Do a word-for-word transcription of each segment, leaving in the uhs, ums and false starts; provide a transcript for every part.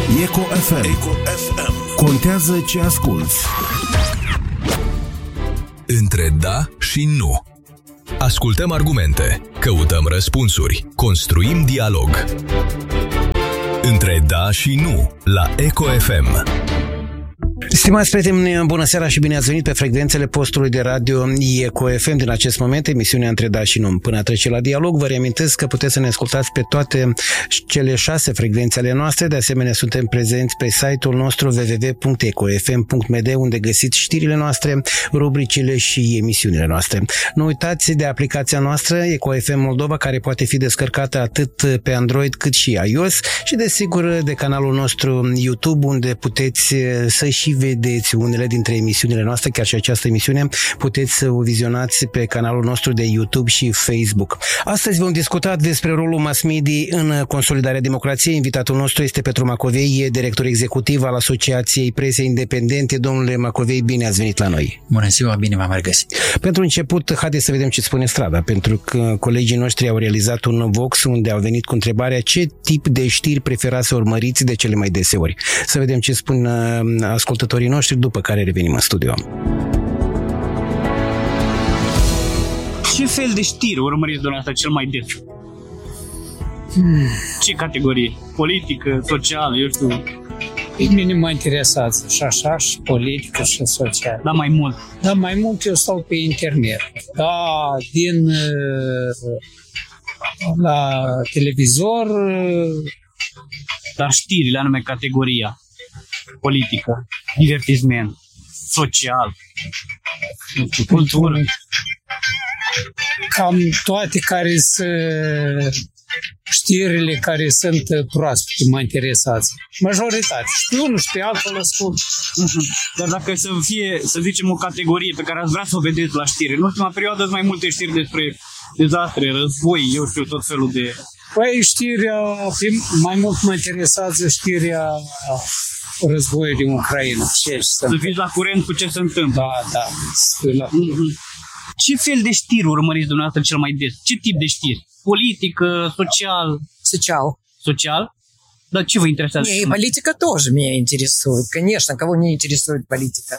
Eco F M. Eco F M. Contează ce asculți. Între da și nu. Ascultăm argumente, căutăm răspunsuri, construim dialog. Între da și nu, la Eco F M. Stimați prieteni, bună seara și bine ați venit pe frecvențele postului de radio Eco F M. Din acest moment, emisiunea Între da și nu. Până a trece la dialog, vă reamintesc că puteți să ne ascultați pe toate cele șase frecvențe ale noastre. De asemenea, suntem prezenți pe site-ul nostru w w w punct eco f m punct m d, unde găsiți știrile noastre, rubricile și emisiunile noastre. Nu uitați de aplicația noastră Eco F M Moldova, care poate fi descărcată atât pe Android cât și iOS, și desigur de canalul nostru YouTube, unde puteți să și vedeți unele dintre emisiunile noastre, chiar și această emisiune puteți să o vizionați pe canalul nostru de YouTube și Facebook. Astăzi vom discuta despre rolul mass media în consolidarea democrației. Invitatul nostru este Petru Macovei, director executiv al Asociației Presei Independente. Domnule Macovei, bine ați venit la noi. Bună ziua, bine v-am regăsit. Pentru început, haideți să vedem ce spune strada, pentru că colegii noștri au realizat un Vox unde au venit cu întrebarea: ce tip de știri preferați să urmăriți de cele mai deseori? Să vedem ce spun ascultătorii noștri, după care revenim în studio. Ce fel de știri urmăriți dumneavoastră cel mai des? Hmm. Ce categorie? Politică, socială, eu știu? Pe mine mă interesează și așa, și politică, și socială. Da, mai mult? Da, mai mult eu stau pe internet. Da, din la televizor. Dar știrile, anume categoria politică, divertisment, social, nu știu, cultură. Cam toate care sunt știrile care sunt proaspete mă interesează. Majoritate. Știu, nu știu, altul ascult. Uh-huh. Dar dacă să fie, să zicem, o categorie pe care ați vrea să o vedeți la știri, în ultima perioadă sunt mai multe știri despre dezastre, război, eu știu, tot felul de... Păi știrea, mai mult mă interesează știrea războiului din Ucraina. Ce să fiți la curent cu ce se întâmplă. Da, da. La... Mm-hmm. Ce fel de știri urmăriți dumneavoastră cel mai des? Ce tip de știri? Politică, social? Social. Social? Dar ce vă interesează? Не, и политика тоже меня интересует. Конечно, кого не интересует политика.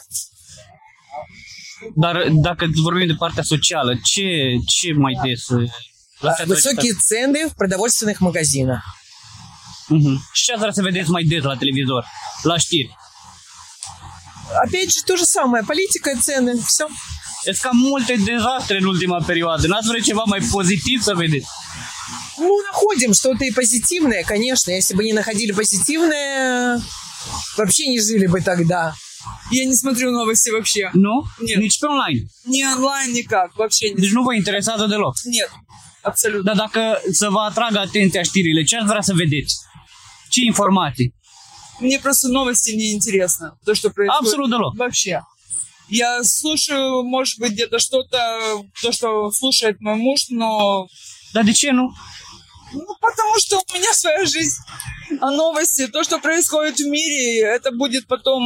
Dar dacă vorbim de partea socială, ce, ce mai des? Высокие цены в продовольственных магазинах. Uh-huh. Și ce ați vrea să vedeți mai des la televizor, la știri? Опять же, то же самое. Политика, цены, все. Sunt cam multe dezastre în ultima perioadă. N-ați vrea ceva mai pozitiv să vedeți? Ну, находим что-то и позитивное, конечно. Если бы не находили позитивное, вообще не жили бы тогда. Я не смотрю новости вообще. Nu? Нет. Nici pe online? Не онлайн, никак. Вообще не. Deci nu vă interesează deloc? Нет, абсолютно. Dar dacă să vă atragă atenția știrile, ce ați vrea să vedeți? Ce informații? Мне просто новости не интересно. То, что происходит. Абсолютно deloc. Вообще. Я слушаю, может быть, где-то что-то, то, что слушает мой муж, но... Dar de ce nu? Ну, потому что у меня своя жизнь. А новости, то, что происходит в мире, это будет потом...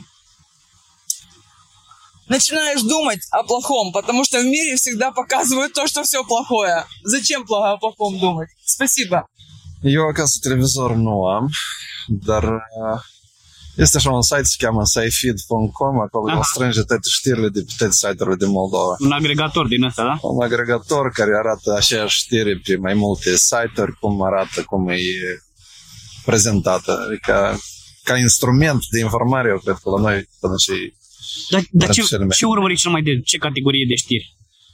Начинаешь думать о плохом, потому что в мире всегда показывают то, что все плохое. Зачем о плохом думать? Спасибо. Eu acasă televizor nu am, dar este așa un site, se cheamă sci-feed punct com, acolo îl strânge toate știrile de pe toate site-urile din Moldova. Un agregator din ăsta, da? Un agregator care arată aceeași știri pe mai multe site-uri, cum arată, cum e prezentată. Adică ca instrument de informare, eu cred că la noi până și... Dar, dar ce, ce urmăriți cel mai de ce categorie de știri?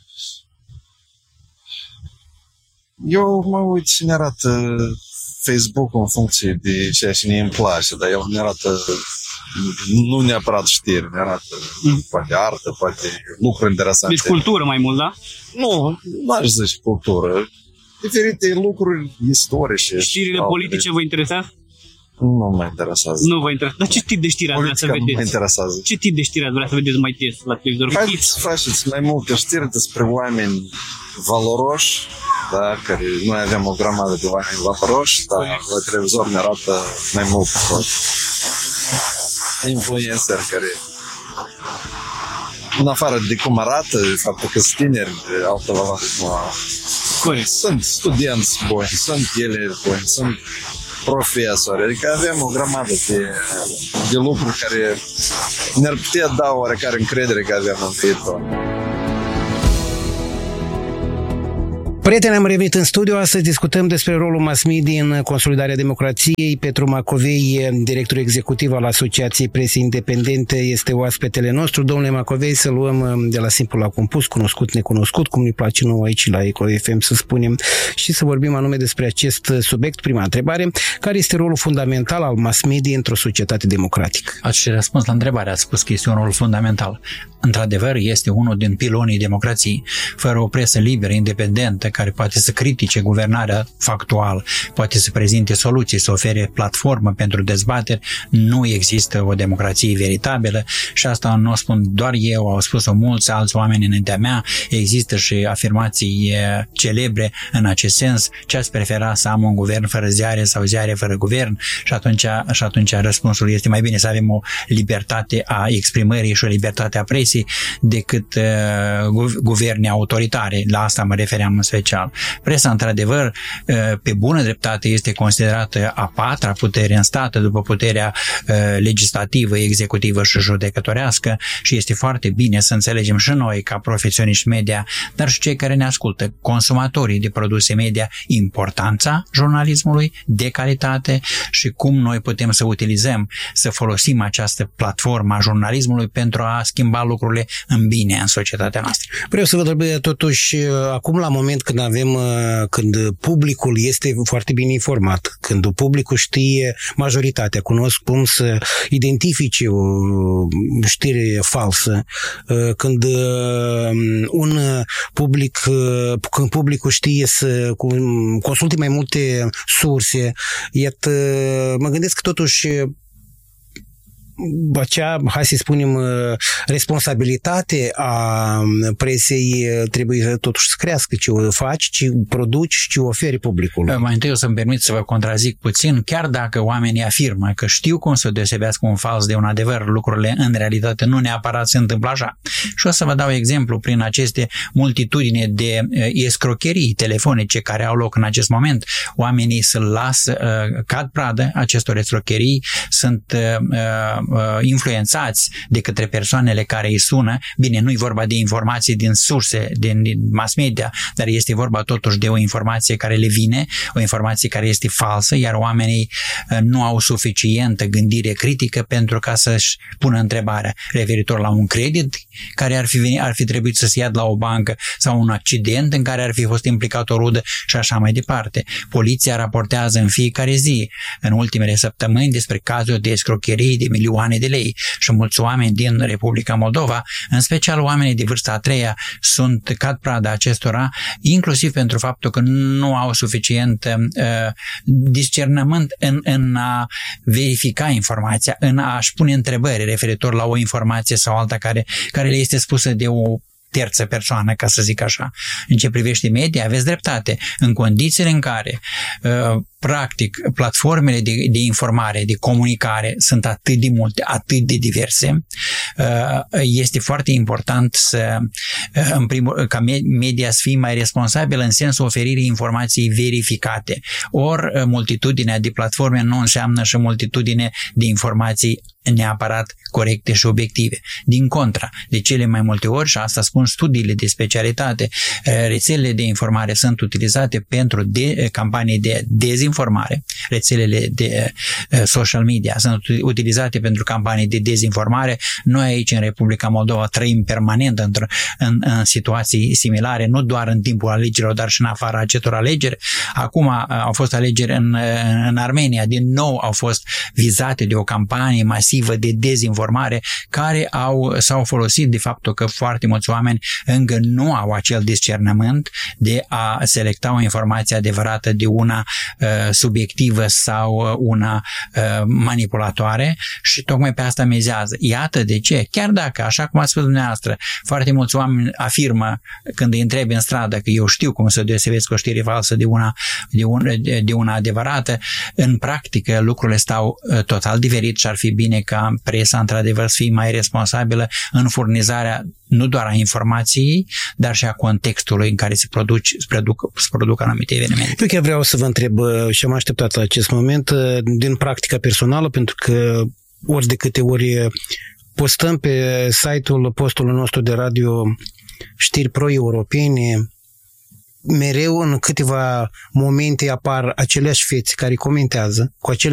Eu mă uit și ne arată Facebook în funcție de ceea ce ne îmi place, dar el ne arată nu neapărat știri, ne arată mm. poate artă, poate lucruri interesante. Deci cultură mai mult, da? Nu, nu aș zice cultură. Diferite lucruri istorice. Știrile politice vă interesează? Nu mă interesează. Nu vă interesează. Dar ce tip de știri ați vrea să vedeți? Nu mă interesează. Ce tip de știri ați vrea să vedeți mai des la televizor? Haideți să faceți mai multe știri despre oameni valoroși, da, care noi avem o grămadă de oameni valoroși, dar la televizor ne arată mai mult influenceri care, în afară de cum arată, faptul că sunt tineri, altă valoare nu au. Sunt studenți buni, sunt ele buni, sunt profesori. Adică avem o grămadă de, de lucruri care ne-ar putea da oarecare încredere că avem în viitor. Prieteni, am revenit în studio. Astăzi discutăm despre rolul mass media în consolidarea democrației. Petru Macovei, director executiv al Asociației Presei Independente, este oaspetele nostru. Domnule Macovei, să luăm de la simplu la compus, cunoscut, necunoscut, cum ne place nouă aici la Eco F M să spunem, și să vorbim anume despre acest subiect. Prima întrebare, care este rolul fundamental al mass media într-o societate democratică? Ați răspuns la întrebare, ați spus că este un rol fundamental. Într-adevăr, este unul din pilonii democrației. Fără o presă liberă, independentă, care poate să critique guvernarea factual, poate să prezinte soluții, să ofere platformă pentru dezbateri, nu există o democrație veritabilă și asta nu o spun doar eu, au spus-o mulți alți oameni înaintea mea, există și afirmații celebre în acest sens. Ce ați prefera, să am un guvern fără ziare sau ziare fără guvern? Și atunci, și atunci răspunsul este mai bine să avem o libertate a exprimării și o libertate a presei decât uh, guverne autoritare. La asta mă refeream în special. Presa, într-adevăr, uh, pe bună dreptate este considerată a patra putere în stat, după puterea uh, legislativă, executivă și judecătorească, și este foarte bine să înțelegem și noi, ca profesioniști media, dar și cei care ne ascultă, consumatorii de produse media, importanța jurnalismului de calitate și cum noi putem să utilizăm, să folosim această platformă a jurnalismului pentru a schimba lucrurile în bine în societatea noastră. Vreau să vă întreb totuși, acum la moment când avem, când publicul este foarte bine informat, când publicul știe, majoritatea cunosc cum să identifice o știre falsă, când un public, când publicul știe să consulte mai multe surse, iată, mă gândesc că totuși acea, hai să spunem, responsabilitate a presei trebuie totuși să crească, ce o faci, ce produci, ce oferi publicului. Mai întâi o să-mi permit să vă contrazic puțin, chiar dacă oamenii afirmă că știu cum să deosebească un fals de un adevăr, lucrurile în realitate nu neapărat se întâmplă așa. Și o să vă dau exemplu prin aceste multitudine de escrocherii telefonice care au loc în acest moment. Oamenii se lasă, cad pradă acestor escrocherii, sunt influențați de către persoanele care îi sună. Bine, nu e vorba de informații din surse, din, din mass media, dar este vorba totuși de o informație care le vine, o informație care este falsă, iar oamenii nu au suficientă gândire critică pentru ca să-și pună întrebarea referitor la un credit care ar fi, venit, ar fi trebuit să se ia de la o bancă sau un accident în care ar fi fost implicat o rudă și așa mai departe. Poliția raportează în fiecare zi, în ultimele săptămâni, despre cazuri de escrocherii de milioane de lei și mulți oameni din Republica Moldova, în special oamenii de vârsta a treia, sunt cad prada acestora, inclusiv pentru faptul că nu au suficient uh, discernământ în, în a verifica informația, în a-și pune întrebări referitor la o informație sau alta care, care le este spusă de o terță persoană, ca să zic așa. În ce privește media, aveți dreptate. În condițiile în care uh, practic platformele de, de informare, de comunicare sunt atât de multe, atât de diverse, uh, este foarte important să, uh, în primul, ca media să fie mai responsabilă în sensul oferirii informației verificate. Ori uh, multitudinea de platforme nu înseamnă și multitudine de informații neapărat corecte și obiective. Din contra, de cele mai multe ori, și asta spun studiile de specialitate, rețelele de informare sunt utilizate pentru de, campanii de dezinformare. Rețelele de social media sunt utilizate pentru campanii de dezinformare. Noi aici în Republica Moldova trăim permanent în, în, în situații similare, nu doar în timpul alegerilor, dar și în afara acestor alegeri. Acum au fost alegeri în, în Armenia, din nou au fost vizate de o campanie masivă de dezinformare care au, s-au folosit de faptul că foarte mulți oameni încă nu au acel discernământ de a selecta o informație adevărată de una uh, subiectivă sau una uh, manipulatoare și tocmai pe asta mizează. Iată de ce. Chiar dacă, așa cum ați spus dumneavoastră, foarte mulți oameni afirmă când îi întrebi în stradă că eu știu cum să deosebesc o știre falsă de una, de una, de una adevărată, în practică lucrurile stau uh, total diferit și ar fi bine ca presa într-adevăr să fie mai responsabilă în furnizarea nu doar a informației, dar și a contextului în care se produc, se produc, se produc anumite evenimente. Eu chiar vreau să vă întreb și am așteptat la acest moment din practica personală, pentru că ori de câte ori postăm pe site-ul postului nostru de radio știri pro-europene, mereu în câteva momente apar aceleași fețe care comentează cu acele